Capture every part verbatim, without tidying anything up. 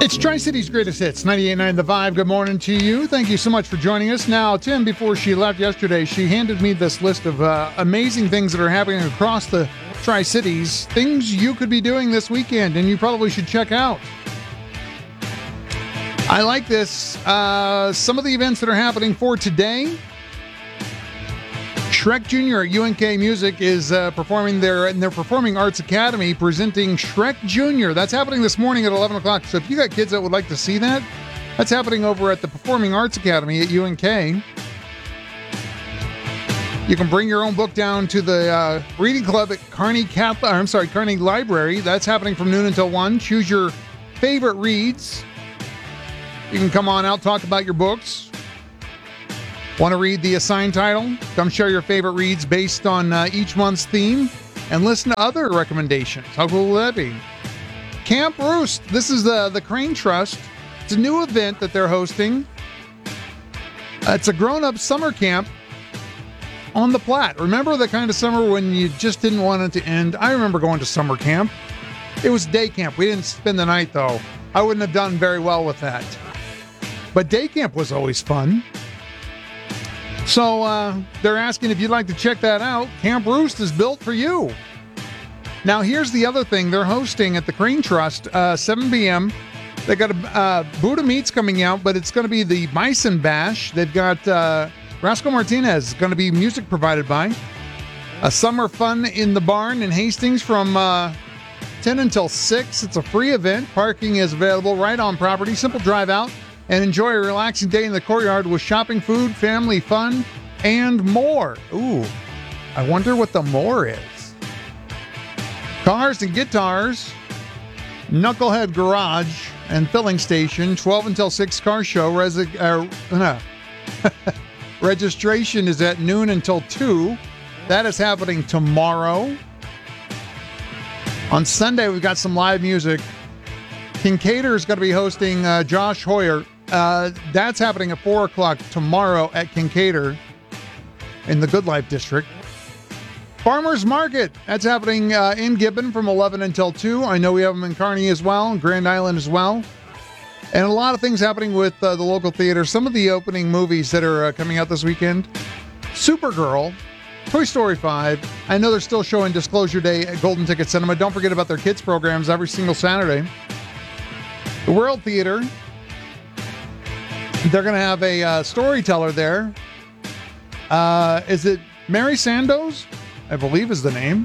It's Tri-City's Greatest Hits, ninety-eight point nine The Vibe. Good morning to you. Thank you so much for joining us. Now, Tim, before she left yesterday, she handed me this list of uh, amazing things that are happening across the Tri-Cities, things you could be doing this weekend and you probably should check out. I like this. Uh, some of the events that are happening for today. Shrek Junior at U N K Music is uh, performing their in their Performing Arts Academy, presenting Shrek Junior That's happening this morning at eleven o'clock. So if you got kids that would like to see that, that's happening over at the Performing Arts Academy at U N K. You can bring your own book down to the uh, reading club at Kearney Catholic. I'm sorry, Kearney Library. That's happening from noon until one. Choose your favorite reads. You can come on out, talk about your books. Want to read the assigned title? Come share your favorite reads based on uh, each month's theme and listen to other recommendations. How cool will that be? Camp Roost. This is the, the Crane Trust. It's a new event that they're hosting. Uh, it's a grown-up summer camp on the Platte. Remember the kind of summer when you just didn't want it to end? I remember going to summer camp. It was day camp. We didn't spend the night, though. I wouldn't have done very well with that. But day camp was always fun. So uh, they're asking if you'd like to check that out. Camp Roost is built for you. Now, here's the other thing. They're hosting at the Crane Trust, uh, seven p.m. They got a uh, Buddha Meats coming out, but it's going to be the Bison Bash. They've got uh, Rascal Martinez going to be music provided by. A summer fun in the barn in Hastings from uh, ten until six. It's a free event. Parking is available right on property. Simple drive out and enjoy a relaxing day in the courtyard with shopping, food, family fun, and more. Ooh, I wonder what the more is. Cars and guitars, Knucklehead Garage and Filling Station, twelve until six car show. Resi- uh, no. Registration is at noon until two. That is happening tomorrow. On Sunday, we've got some live music. Kincaidor is going to be hosting uh, Josh Hoyer. Uh, that's happening at four o'clock tomorrow at Kincaidor in the Good Life District. Farmers Market, that's happening uh, in Gibbon from eleven until two. I know we have them in Kearney as well, and Grand Island as well. And a lot of things happening with uh, the local theater. Some of the opening movies that are uh, coming out this weekend. Supergirl, Toy Story five. I know they're still showing Disclosure Day at Golden Ticket Cinema. Don't forget about their kids programs every single Saturday. The World Theater, they're going to have a uh, storyteller there. Uh, is it Mary Sandoz? I believe is the name.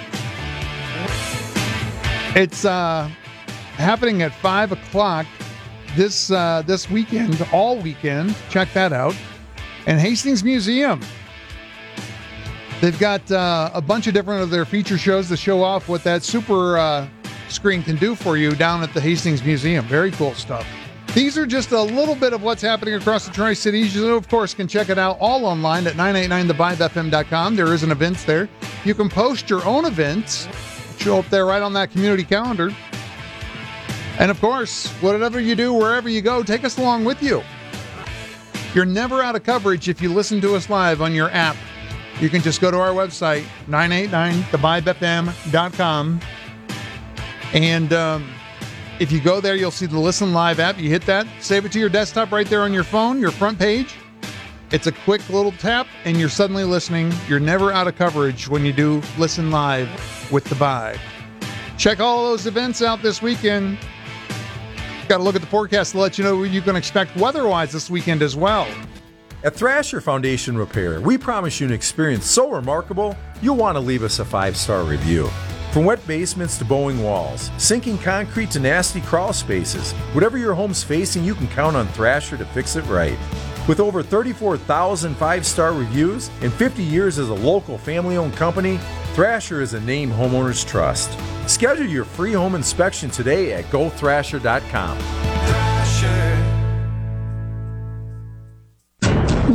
It's uh, happening at five o'clock this uh, this weekend, all weekend. Check that out. And Hastings Museum. They've got uh, a bunch of different of their feature shows to show off what that super uh, screen can do for you down at the Hastings Museum. Very cool stuff. These are just a little bit of what's happening across the Tri-Cities. You, of course, can check it out all online at nine eighty-nine the vibe f m dot com. There is an events there. You can post your own events. Show up there right on that community calendar. And, of course, whatever you do, wherever you go, take us along with you. You're never out of coverage if you listen to us live on your app. You can just go to our website, nine eighty-nine the vibe f m dot com. And um, if you go there, you'll see the Listen Live app. You hit that, save it to your desktop right there on your phone, your front page. It's a quick little tap, and you're suddenly listening. You're never out of coverage when you do Listen Live with the Vibe. Check all those events out this weekend. Got to look at the forecast to let you know what you can expect weather-wise this weekend as well. At Thrasher Foundation Repair, we promise you an experience so remarkable, you'll want to leave us a five-star review. From wet basements to bowing walls, sinking concrete to nasty crawl spaces, whatever your home's facing, you can count on Thrasher to fix it right. With over thirty-four thousand five-star reviews and fifty years as a local family-owned company, Thrasher is a name homeowners trust. Schedule your free home inspection today at go thrasher dot com.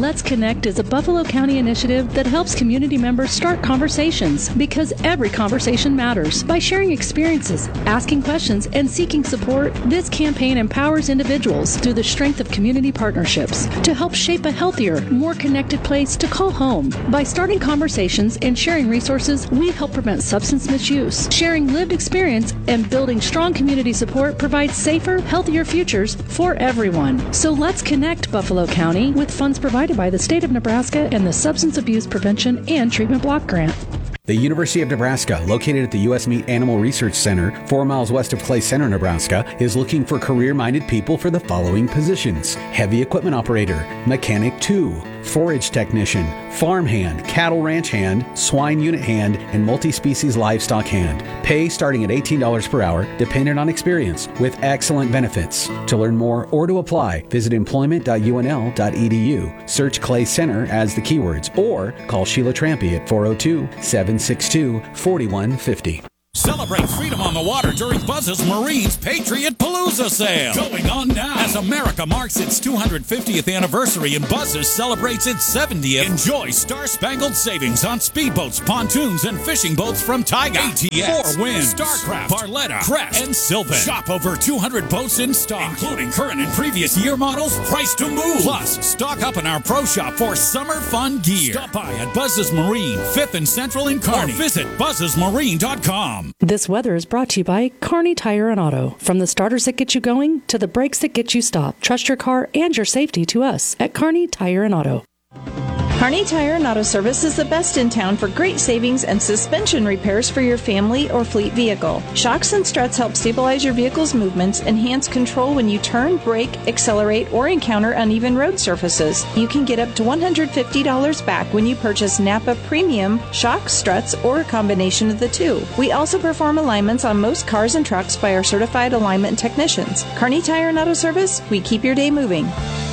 Let's Connect is a Buffalo County initiative that helps community members start conversations because every conversation matters. By sharing experiences, asking questions, and seeking support, this campaign empowers individuals through the strength of community partnerships to help shape a healthier, more connected place to call home. By starting conversations and sharing resources, we help prevent substance misuse. Sharing lived experience and building strong community support provides safer, healthier futures for everyone. So let's connect Buffalo County with funds provided by the state of Nebraska and the Substance Abuse Prevention and Treatment Block Grant. The University of Nebraska, located at the U S Meat Animal Research Center, four miles west of Clay Center, Nebraska, is looking for career-minded people for the following positions: heavy equipment operator, mechanic two, forage technician, farmhand, cattle ranch hand, swine unit hand, and multi-species livestock hand. Pay starting at eighteen dollars per hour, dependent on experience, with excellent benefits. To learn more or to apply, visit employment dot U N L dot E D U. Search Clay Center as the keywords, or call Sheila Trampy at four oh two, seven six two, four one five oh. Celebrate freedom on the water during Buzz's Marine's Patriot Palooza sale. Going on now. As America marks its two hundred fiftieth anniversary and Buzz's celebrates its seventieth, enjoy star-spangled savings on speedboats, pontoons, and fishing boats from Taiga, A T S, Four Winds, Starcraft, Barletta, Crest, and Sylvan. Shop over two hundred boats in stock, including current and previous year models, priced to move. Plus, stock up in our pro shop for summer fun gear. Stop by at Buzz's Marine, fifth and Central in Kearney. Or visit buzzes marine dot com. This weather is brought to you by Kearney Tire and Auto. From the starters that get you going to the brakes that get you stopped. Trust your car and your safety to us at Kearney Tire and Auto. Kearney Tire and Auto Service is the best in town for great savings and suspension repairs for your family or fleet vehicle. Shocks and struts help stabilize your vehicle's movements, enhance control when you turn, brake, accelerate, or encounter uneven road surfaces. You can get up to one hundred fifty dollars back when you purchase Napa Premium, shocks, struts, or a combination of the two. We also perform alignments on most cars and trucks by our certified alignment technicians. Kearney Tire and Auto Service, we keep your day moving.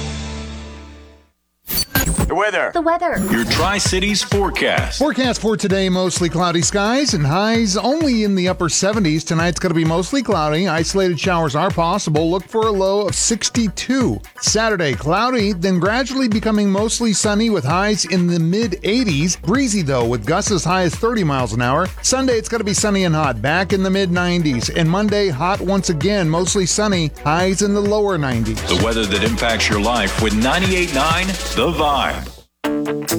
The weather. The weather. Your Tri-Cities forecast. Forecast for today, mostly cloudy skies and highs only in the upper seventies. Tonight's going to be mostly cloudy. Isolated showers are possible. Look for a low of sixty-two. Saturday, cloudy, then gradually becoming mostly sunny with highs in the mid-eighties. Breezy, though, with gusts as high as thirty miles an hour. Sunday, it's going to be sunny and hot, back in the mid-nineties. And Monday, hot once again, mostly sunny, highs in the lower nineties. The weather that impacts your life with ninety-eight point nine The Vibe.